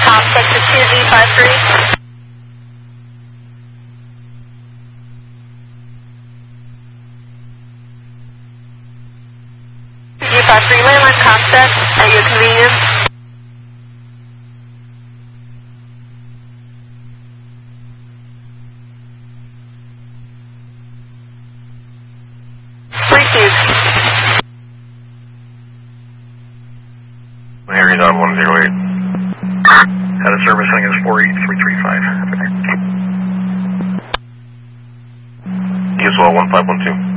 Sector 2Z53. Z53 landline contact at your convenience. Aries on 108. Had a service thing is 48335. Use 1512.